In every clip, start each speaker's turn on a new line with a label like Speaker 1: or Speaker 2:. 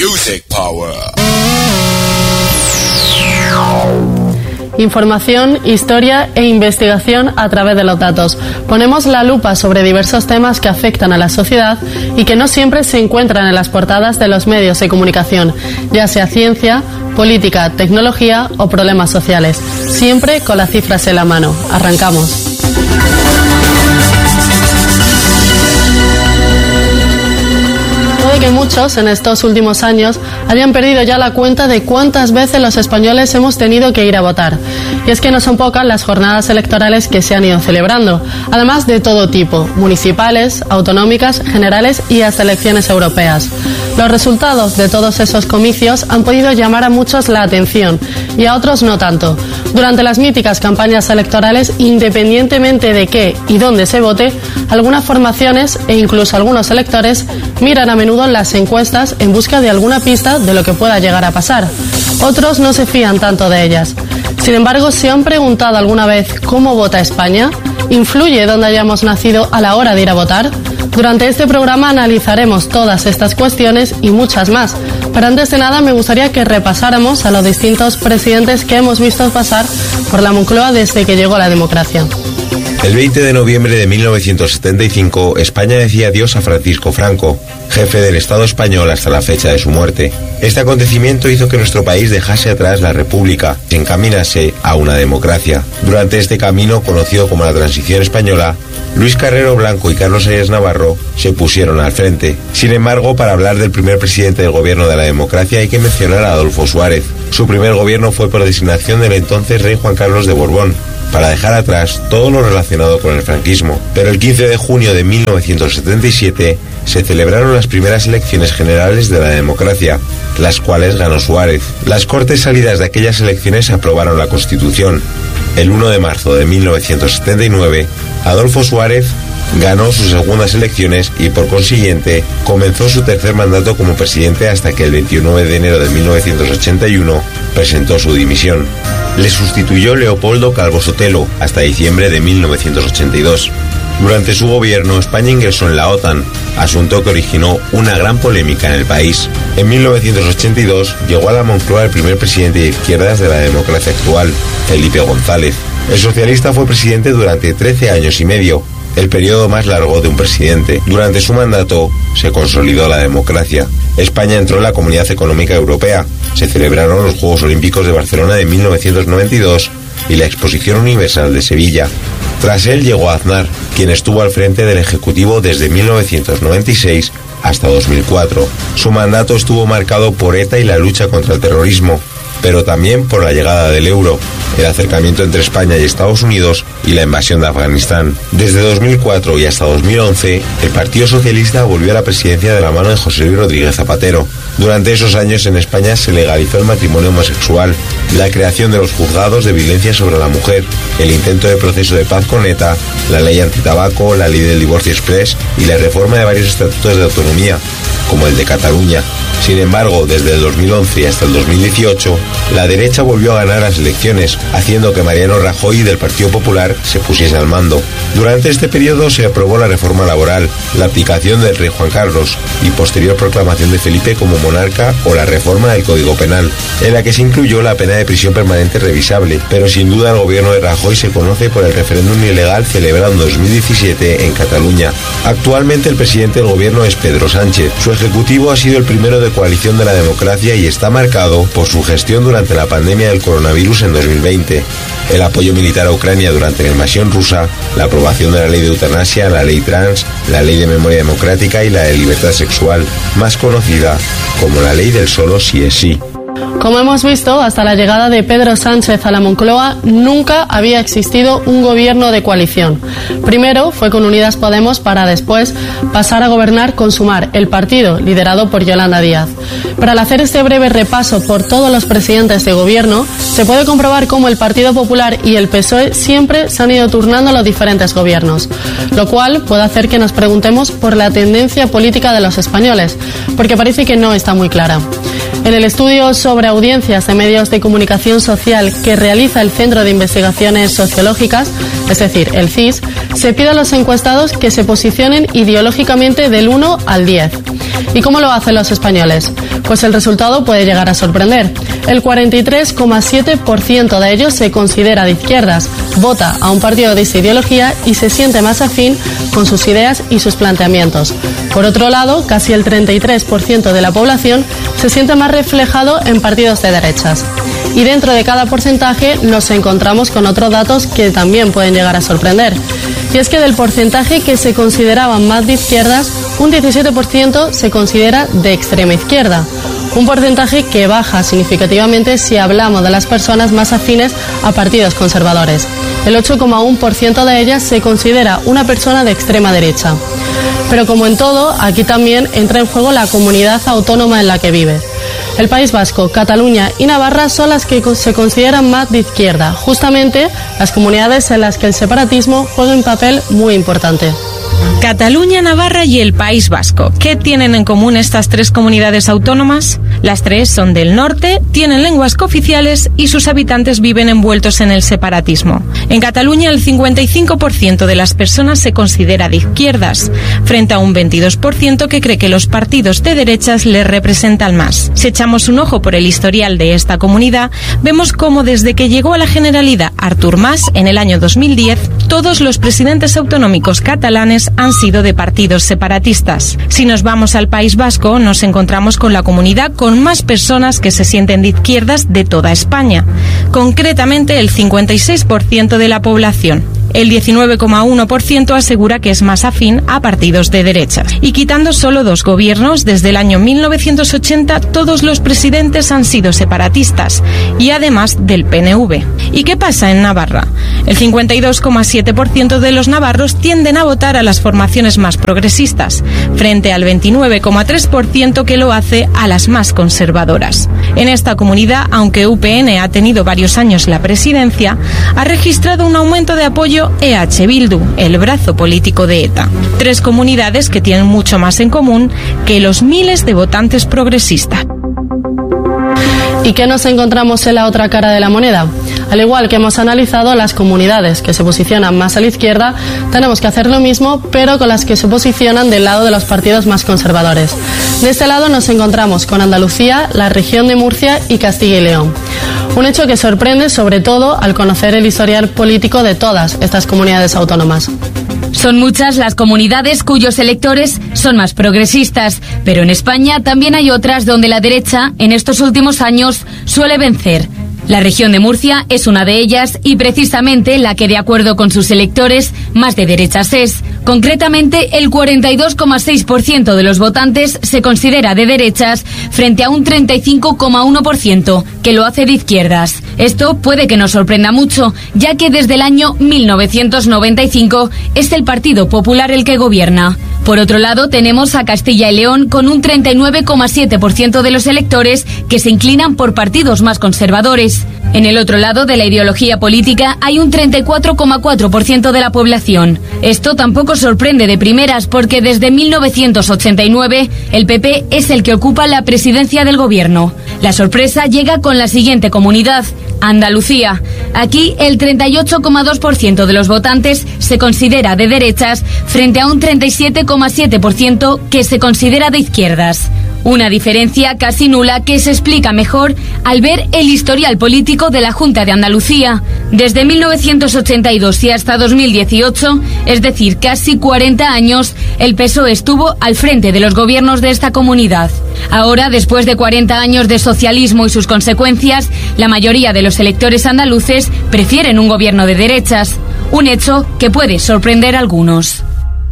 Speaker 1: Music Power.
Speaker 2: Información, historia e investigación a través de los datos. Ponemos la lupa sobre diversos temas que afectan a la sociedad y que no siempre se encuentran en las portadas de los medios de comunicación, ya sea ciencia, política, tecnología o problemas sociales. Siempre con las cifras en la mano. Arrancamos. Puede que muchos en estos últimos años hayan perdido ya la cuenta de cuántas veces los españoles hemos tenido que ir a votar. Y es que no son pocas las jornadas electorales que se han ido celebrando, además de todo tipo, municipales, autonómicas, generales y hasta elecciones europeas. Los resultados de todos esos comicios han podido llamar a muchos la atención y a otros no tanto. Durante las míticas campañas electorales, independientemente de qué y dónde se vote, algunas formaciones e incluso algunos electores miran a menudo las encuestas en busca de alguna pista de lo que pueda llegar a pasar. Otros no se fían tanto de ellas. Sin embargo, ¿se han preguntado alguna vez cómo vota España? ¿Influye dónde hayamos nacido a la hora de ir a votar? Durante este programa analizaremos todas estas cuestiones y muchas más. Pero antes de nada me gustaría que repasáramos a los distintos presidentes que hemos visto pasar por la Moncloa desde que llegó la democracia.
Speaker 3: El 20 de noviembre de 1975, España decía adiós a Francisco Franco, jefe del Estado español hasta la fecha de su muerte. Este acontecimiento hizo que nuestro país dejase atrás la República y se encaminase a una democracia. Durante este camino, conocido como la Transición Española, Luis Carrero Blanco y Carlos Arias Navarro se pusieron al frente. Sin embargo, para hablar del primer presidente del gobierno de la democracia hay que mencionar a Adolfo Suárez. Su primer gobierno fue por designación del entonces rey Juan Carlos de Borbón, para dejar atrás todo lo relacionado con el franquismo. Pero el 15 de junio de 1977 se celebraron las primeras elecciones generales de la democracia, las cuales ganó Suárez. Las Cortes salidas de aquellas elecciones aprobaron la Constitución. El 1 de marzo de 1979, Adolfo Suárez ganó sus segundas elecciones y por consiguiente comenzó su tercer mandato como presidente hasta que el 29 de enero de 1981 presentó su dimisión. Le sustituyó Leopoldo Calvo Sotelo hasta diciembre de 1982. Durante su gobierno, España ingresó en la OTAN, asunto que originó una gran polémica en el país. En 1982 llegó a la Moncloa el primer presidente de izquierdas de la democracia actual, Felipe González. El socialista fue presidente durante 13 años y medio, el periodo más largo de un presidente. Durante su mandato se consolidó la democracia. España entró en la Comunidad Económica Europea. Se celebraron los Juegos Olímpicos de Barcelona de 1992 y la Exposición Universal de Sevilla. Tras él llegó Aznar, quien estuvo al frente del Ejecutivo desde 1996 hasta 2004. Su mandato estuvo marcado por ETA y la lucha contra el terrorismo, pero también por la llegada del euro, el acercamiento entre España y Estados Unidos y la invasión de Afganistán. Desde 2004 y hasta 2011, el Partido Socialista volvió a la presidencia de la mano de José Luis Rodríguez Zapatero. Durante esos años en España se legalizó el matrimonio homosexual, la creación de los juzgados de violencia sobre la mujer, el intento de proceso de paz con ETA, la ley antitabaco, la ley del divorcio exprés y la reforma de varios estatutos de autonomía, como el de Cataluña. Sin embargo, desde el 2011 hasta el 2018, la derecha volvió a ganar las elecciones, haciendo que Mariano Rajoy del Partido Popular se pusiese al mando. Durante este periodo se aprobó la reforma laboral, la abdicación del rey Juan Carlos y posterior proclamación de Felipe como monarca o la reforma del Código Penal, en la que se incluyó la pena de prisión permanente revisable. Pero sin duda el gobierno de Rajoy se conoce por el referéndum ilegal celebrado en 2017 en Cataluña. Actualmente el presidente del gobierno es Pedro Sánchez. Su ejecutivo ha sido el primero de coalición de la democracia y está marcado por su gestión durante la pandemia del coronavirus en 2020, el apoyo militar a Ucrania durante la invasión rusa, la aprobación de la ley de eutanasia, la ley trans, la ley de memoria democrática y la de libertad sexual, más conocida como la ley del solo sí es sí.
Speaker 2: Como hemos visto, hasta la llegada de Pedro Sánchez a la Moncloa nunca había existido un gobierno de coalición. Primero fue con Unidas Podemos para después pasar a gobernar con Sumar, el partido liderado por Yolanda Díaz. Pero al hacer este breve repaso por todos los presidentes de gobierno, se puede comprobar cómo el Partido Popular y el PSOE siempre se han ido turnando los diferentes gobiernos, lo cual puede hacer que nos preguntemos por la tendencia política de los españoles, porque parece que no está muy clara. En el estudio sobre audiencias de medios de comunicación social que realiza el Centro de Investigaciones Sociológicas, es decir, el CIS, se pide a los encuestados que se posicionen ideológicamente del 1 al 10. ¿Y cómo lo hacen los españoles? Pues el resultado puede llegar a sorprender. El 43,7% de ellos se considera de izquierdas, vota a un partido de esta ideología y se siente más afín con sus ideas y sus planteamientos. Por otro lado, casi el 33% de la población se siente más reflejado en partidos de derechas. Y dentro de cada porcentaje nos encontramos con otros datos que también pueden llegar a sorprender. Y es que del porcentaje que se consideraban más de izquierdas, un 17% se considera de extrema izquierda. Un porcentaje que baja significativamente si hablamos de las personas más afines a partidos conservadores. El 8,1% de ellas se considera una persona de extrema derecha. Pero como en todo, aquí también entra en juego la comunidad autónoma en la que vive. El País Vasco, Cataluña y Navarra son las que se consideran más de izquierda, justamente las comunidades en las que el separatismo juega un papel muy importante.
Speaker 1: Cataluña, Navarra y el País Vasco. ¿Qué tienen en común estas tres comunidades autónomas? Las tres son del norte, tienen lenguas cooficiales y sus habitantes viven envueltos en el separatismo. En Cataluña el 55% de las personas se considera de izquierdas, frente a un 22% que cree que los partidos de derechas les representan más. Si echamos un ojo por el historial de esta comunidad, vemos cómo desde que llegó a la Generalidad Artur Mas en el año 2010, todos los presidentes autonómicos catalanes han sido de partidos separatistas. Si nos vamos al País Vasco, nos encontramos con la comunidad con más personas que se sienten de izquierdas de toda España, concretamente el 56% de la población. El 19,1% asegura que es más afín a partidos de derechas. Y quitando solo dos gobiernos, desde el año 1980 todos los presidentes han sido separatistas y además del PNV. ¿Y qué pasa en Navarra? El 52,7% de los navarros tienden a votar a las formaciones más progresistas, frente al 29,3% que lo hace a las más conservadoras. En esta comunidad, aunque UPN ha tenido varios años la presidencia, ha registrado un aumento de apoyo EH Bildu, el brazo político de ETA. Tres comunidades que tienen mucho más en común que los miles de votantes progresistas.
Speaker 2: ¿Y qué nos encontramos en la otra cara de la moneda? Al igual que hemos analizado las comunidades que se posicionan más a la izquierda, tenemos que hacer lo mismo, pero con las que se posicionan del lado de los partidos más conservadores. De este lado nos encontramos con Andalucía, la región de Murcia y Castilla y León. Un hecho que sorprende sobre todo al conocer el historial político de todas estas comunidades autónomas.
Speaker 4: Son muchas las comunidades cuyos electores son más progresistas, pero en España también hay otras donde la derecha, en estos últimos años, suele vencer. La región de Murcia es una de ellas y precisamente la que, de acuerdo con sus electores, más de derechas es. Concretamente, el 42,6% de los votantes se considera de derechas frente a un 35,1% que lo hace de izquierdas. Esto puede que nos sorprenda mucho, ya que desde el año 1995 es el Partido Popular el que gobierna. Por otro lado, tenemos a Castilla y León con un 39,7% de los electores que se inclinan por partidos más conservadores. En el otro lado de la ideología política hay un 34,4% de la población. Esto tampoco sorprende de primeras porque desde 1989 el PP es el que ocupa la presidencia del gobierno. La sorpresa llega con la siguiente comunidad, Andalucía. Aquí el 38,2% de los votantes se considera de derechas frente a un 37,7% que se considera de izquierdas. Una diferencia casi nula que se explica mejor al ver el historial político de la Junta de Andalucía. Desde 1982 y hasta 2018, es decir, casi 40 años, el PSOE estuvo al frente de los gobiernos de esta comunidad. Ahora, después de 40 años de socialismo y sus consecuencias, la mayoría de los electores andaluces prefieren un gobierno de derechas, un hecho que puede sorprender a algunos.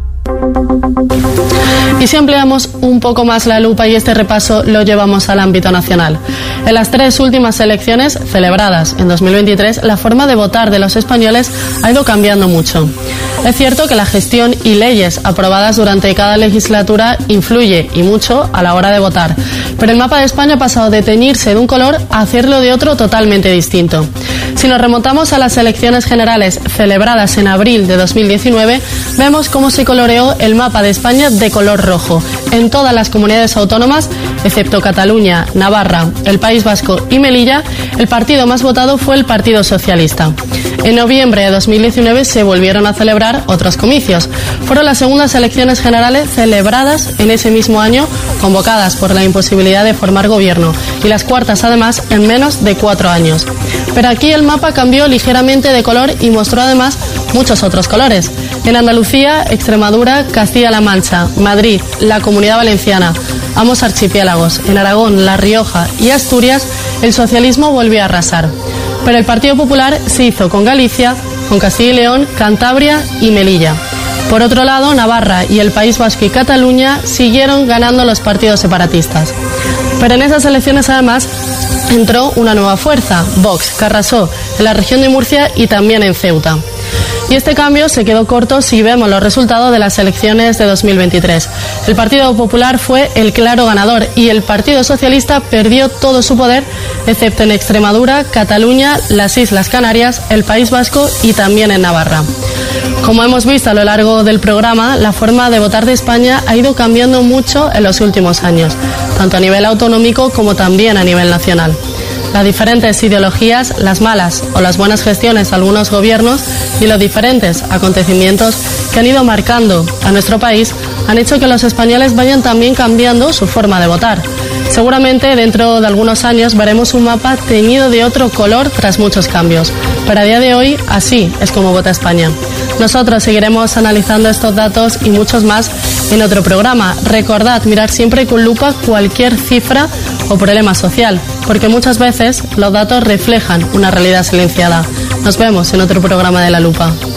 Speaker 2: Y si ampliamos un poco más la lupa y este repaso lo llevamos al ámbito nacional. En las tres últimas elecciones celebradas en 2023, la forma de votar de los españoles ha ido cambiando mucho. Es cierto que la gestión y leyes aprobadas durante cada legislatura influye y mucho a la hora de votar, pero el mapa de España ha pasado de teñirse de un color a hacerlo de otro totalmente distinto. Si nos remontamos a las elecciones generales celebradas en abril de 2019, vemos cómo se coloreó el mapa de España de color rojo en todas las comunidades autónomas, excepto Cataluña, Navarra, el País Vasco y Melilla. El partido más votado fue el Partido Socialista. En noviembre de 2019 se volvieron a celebrar otros comicios. Fueron las segundas elecciones generales celebradas en ese mismo año convocadas por la imposibilidad de formar gobierno, y las cuartas además en menos de 4 años. Pero aquí el mapa cambió ligeramente de color y mostró además muchos otros colores. En Andalucía, Extremadura, Castilla-La Mancha, Madrid, la Comunidad Valenciana, ambos archipiélagos, en Aragón, La Rioja y Asturias, el socialismo volvió a arrasar. Pero el Partido Popular se hizo con Galicia, con Castilla y León, Cantabria y Melilla. Por otro lado, Navarra y el País Vasco y Cataluña siguieron ganando los partidos separatistas. Pero en esas elecciones además entró una nueva fuerza, Vox, que arrasó en la región de Murcia y también en Ceuta. Y este cambio se quedó corto si vemos los resultados de las elecciones de 2023. El Partido Popular fue el claro ganador y el Partido Socialista perdió todo su poder, excepto en Extremadura, Cataluña, las Islas Canarias, el País Vasco y también en Navarra. Como hemos visto a lo largo del programa, la forma de votar de España ha ido cambiando mucho en los últimos años, tanto a nivel autonómico como también a nivel nacional. Las diferentes ideologías, las malas o las buenas gestiones de algunos gobiernos y los diferentes acontecimientos que han ido marcando a nuestro país han hecho que los españoles vayan también cambiando su forma de votar. Seguramente dentro de algunos años veremos un mapa teñido de otro color tras muchos cambios, pero a día de hoy así es como vota España. Nosotros seguiremos analizando estos datos y muchos más en otro programa. Recordad mirar siempre con lupa cualquier cifra o problema social, porque muchas veces los datos reflejan una realidad silenciada. Nos vemos en otro programa de La Lupa.